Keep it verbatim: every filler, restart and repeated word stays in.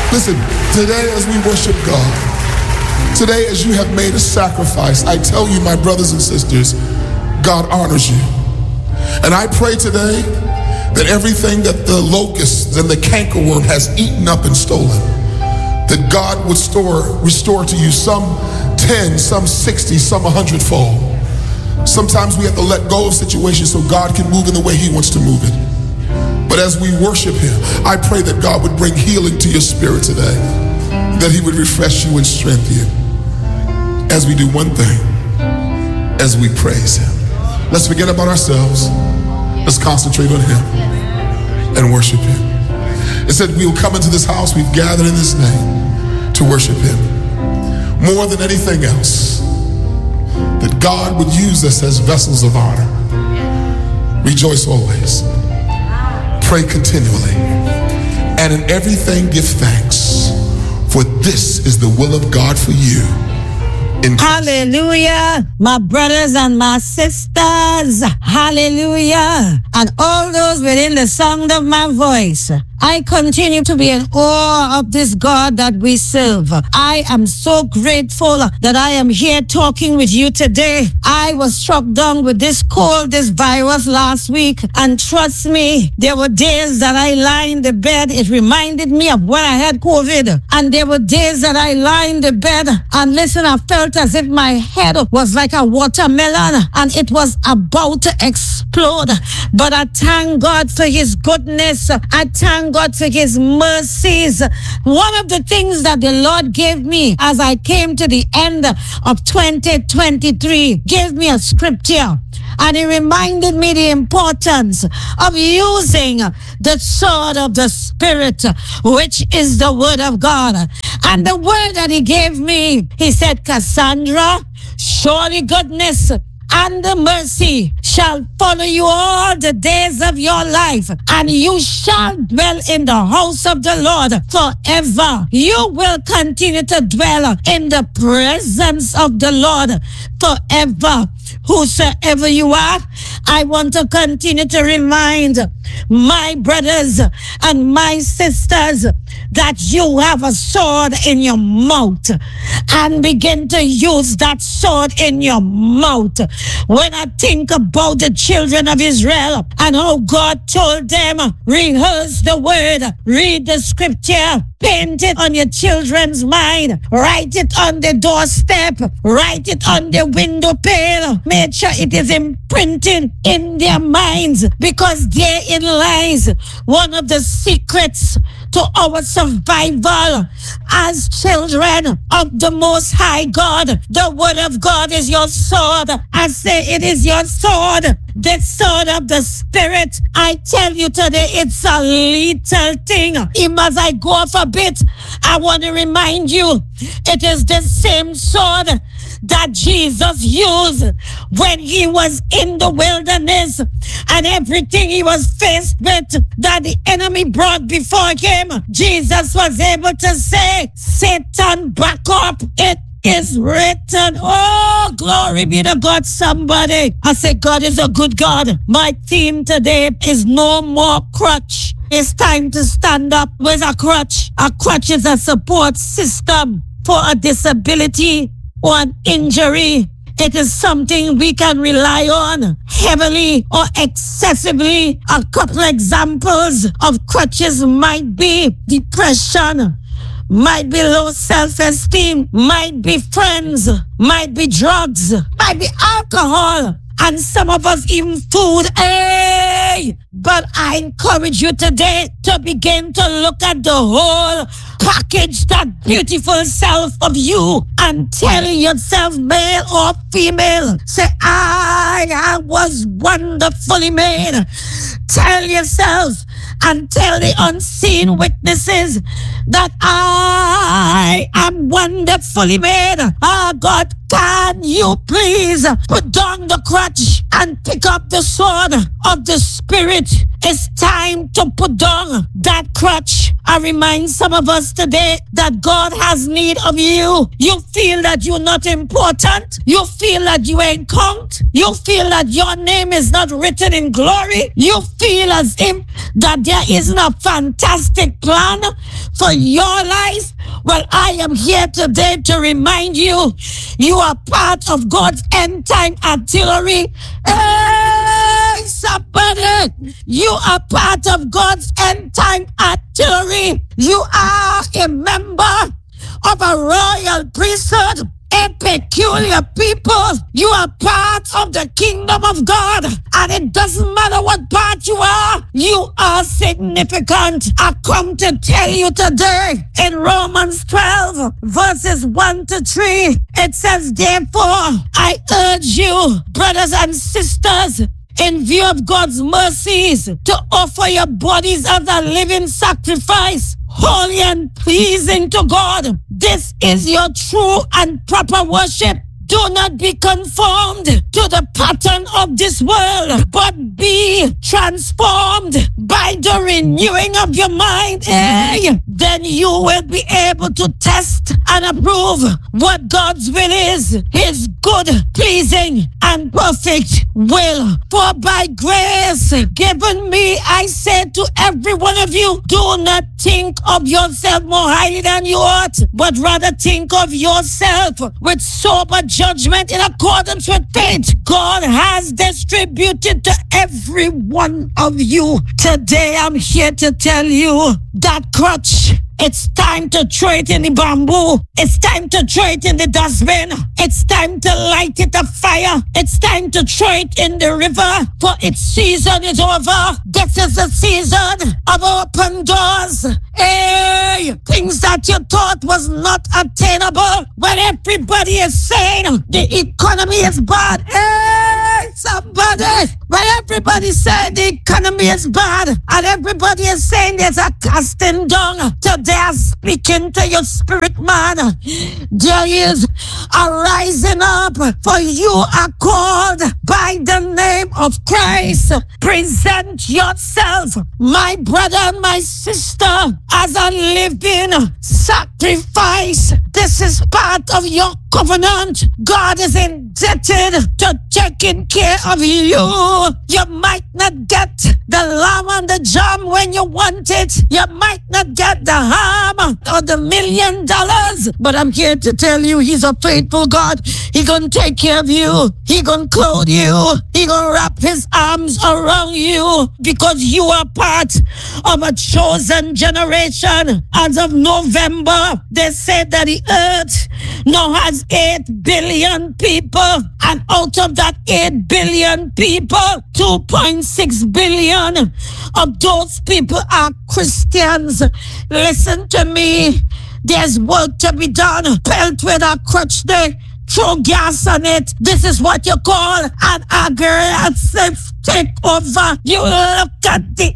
Listen, today as we worship God, today as you have made a sacrifice, I tell you, my brothers and sisters, God honors you. And I pray today that everything that the locusts and the cankerworm has eaten up and stolen, that God would store, restore to you some ten, some sixty, some a hundredfold. Sometimes we have to let go of situations so God can move in the way He wants to move it. But as we worship Him, I pray that God would bring healing to your spirit today, that He would refresh you and strengthen you as we do one thing, as we praise Him. Let's forget about ourselves. Let's concentrate on Him and worship Him. It said we'll come into this house, we've gathered in His name to worship Him. More than anything else, that God would use us as vessels of honor. Rejoice always. Pray continually. And in everything give thanks, for this is the will of God for you. Hallelujah, my brothers and my sisters. Hallelujah. And all those within the sound of my voice, I continue to be in awe of this God that we serve. I am so grateful that I am here talking with you today. I was struck down with this cold, this virus last week, and trust me, there were days that I lie in the bed. It reminded me of when I had COVID. And there were days that I lie in the bed and listen, I felt as if my head was like a watermelon and it was about to explode. But I thank God for His goodness. I thank God for His mercies. One of the things that the Lord gave me as I came to the end of twenty twenty-three, gave me a scripture. And He reminded me the importance of using the sword of the Spirit, which is the word of God. And the word that He gave me, He said, Cassandra, surely goodness and the mercy shall follow you all the days of your life, and you shall dwell in the house of the Lord forever. You will continue to dwell in the presence of the Lord forever. Whosoever you are, I want to continue to remind my brothers and my sisters that you have a sword in your mouth, and begin to use that sword in your mouth. When I think about the children of Israel and how God told them, rehearse the word, read the scripture, paint it on your children's mind, write it on the doorstep, write it on the window pane, make sure it is imprinted in their minds, because therein lies one of the secrets to our survival as children of the Most High God. The word of God is your sword. I say it is your sword, the sword of the Spirit. I tell you today, it's a little thing. Even as I go off a bit, I want to remind you, it is the same sword that Jesus used when He was in the wilderness, and everything He was faced with that the enemy brought before Him, Jesus was able to say, Satan, back up. It is written. Oh, glory be to God, somebody. I say God is a good God. My theme today is no more crutch. It's time to stand up with a crutch. A crutch is a support system for a disability or an injury. It is something we can rely on heavily or excessively. A couple examples of crutches might be depression, might be low self-esteem, might be friends, might be drugs, might be alcohol, and some of us even food. Hey! But I encourage you today to begin to look at the whole package, that beautiful self of you, and tell yourself, male or female, say, I, I was wonderfully made. Tell yourself and tell the unseen witnesses that I am wonderfully made. Oh God, can you please put down the crutch and pick up the sword of the Spirit? It's time to put down that crutch. I remind some of us today that God has need of you. You feel that you're not important. You feel that you ain't count. You feel that your name is not written in glory. You feel as if that there isn't a fantastic plan for your life, well, I am here today to remind you, you are part of God's end time artillery. Hey, somebody, you are part of God's end time artillery. You are a member of a royal priesthood, a peculiar people. You are part of the kingdom of God, and it doesn't matter what part you are, you are significant. I come to tell you today in Romans twelve verses one to three, it says, therefore I urge you, brothers and sisters, in view of God's mercies, to offer your bodies as a living sacrifice, holy and pleasing to God. This is your true and proper worship. Do not be conformed to the pattern of this world, but be transformed by the renewing of your mind. Hey, then you will be able to test and approve what God's will is, His good, pleasing, and perfect will. For by grace given me, I say to every one of you, do not think of yourself more highly than you ought, but rather think of yourself with sober judgment in accordance with faith God has distributed to every one of you. Today I'm here to tell you that crutch, it's time to throw it in the bamboo. It's time to throw it in the dustbin. It's time to light it afire. It's time to throw it in the river, for its season is over. This is the season of open doors. Hey, things that you thought was not attainable, when everybody is saying the economy is bad. Hey, somebody, when everybody said the economy is bad, and everybody is saying there's a casting down, today I'm speaking to your spirit, man. There is a rising up, for you are called by the name of Christ. Present yourself, my brother and my sister, as a living sacrifice. This is part of your covenant. God is indebted to taking care of you. You might not get the lamb and the jam when you want it. You might not get the ham or the million dollars, but I'm here to tell you, He's a faithful God. He gonna take care of you. He gonna clothe you. He gonna wrap His arms around you, because you are part of a chosen generation. As of November, they said that the earth now has eight billion people, and out of that eight billion people, two point six billion of those people are Christians. Listen to me. There's work to be done. Pelt with a crutch there. Throw gas on it. This is what you call an aggressive takeover. You look at the